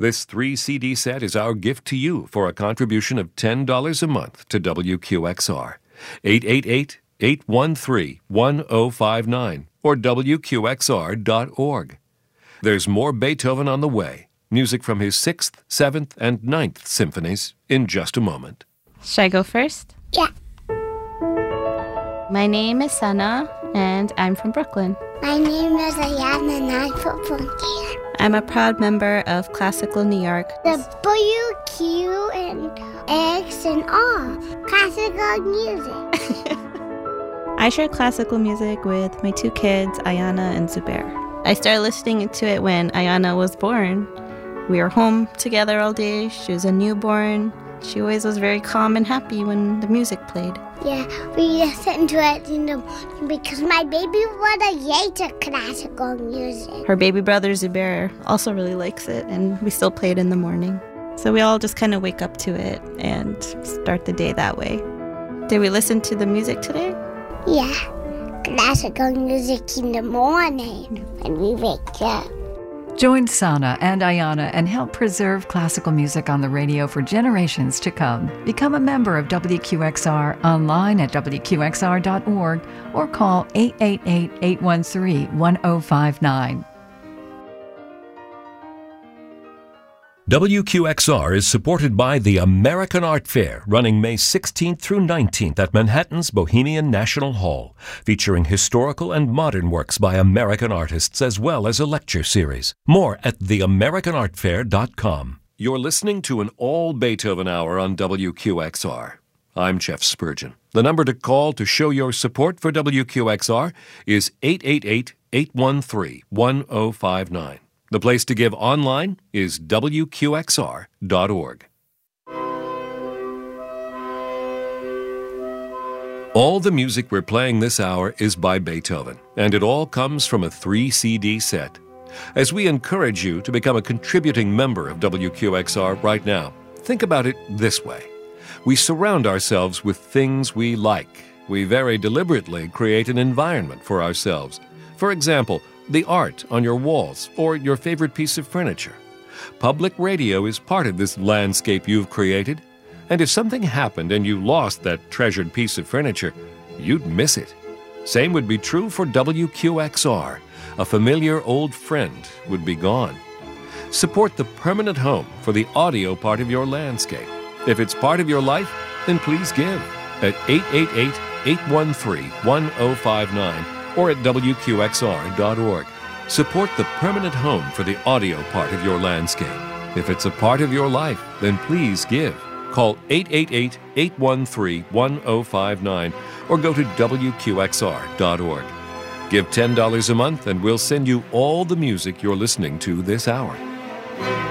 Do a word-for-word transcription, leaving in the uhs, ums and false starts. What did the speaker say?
This three C D set is our gift to you for a contribution of ten dollars a month to W Q X R. eight eight eight, eight one three, one zero five nine or W Q X R dot org. There's more Beethoven on the way. Music from his sixth, seventh, and ninth symphonies in just a moment. Should I go first? Yeah. My name is Sana, and I'm from Brooklyn. My name is Ayana, and I'm from Brooklyn. I'm a proud member of Classical New York. The W, Q, and X, and all. Classical music. I share classical music with my two kids, Ayana and Zubair. I started listening to it when Ayana was born. We were home together all day. She was a newborn. She always was very calm and happy when the music played. Yeah, we listened to it in the morning because my baby brother hates classical music. Her baby brother Zubair also really likes it, and we still play it in the morning. So we all just kind of wake up to it and start the day that way. Did we listen to the music today? Yeah, classical music in the morning when we wake up. Join Sana and Ayana and help preserve classical music on the radio for generations to come. Become a member of W Q X R online at W Q X R dot org or call eight eight eight, eight one three, one zero five nine. W Q X R is supported by the American Art Fair, running May sixteenth through nineteenth at Manhattan's Bohemian National Hall, featuring historical and modern works by American artists as well as a lecture series. More at the american art fair dot com. You're listening to an all-Beethoven hour on W Q X R. I'm Jeff Spurgeon. The number to call to show your support for W Q X R is eight eight eight, eight one three, one zero five nine. The place to give online is W Q X R dot org. All the music we're playing this hour is by Beethoven, and it all comes from a three C D set. As we encourage you to become a contributing member of W Q X R right now, think about it this way. We surround ourselves with things we like. We very deliberately create an environment for ourselves. For example, the art on your walls, or your favorite piece of furniture. Public radio is part of this landscape you've created, and if something happened and you lost that treasured piece of furniture, you'd miss it. Same would be true for W Q X R. A familiar old friend would be gone. Support the permanent home for the audio part of your landscape. If it's part of your life, then please give at eight eight eight, eight one three, one zero five nine or at W Q X R dot org. Support the permanent home for the audio part of your landscape. If it's a part of your life, then please give. Call eight eight eight, eight one three, one zero five nine or go to W Q X R dot org. Give ten dollars a month and we'll send you all the music you're listening to this hour.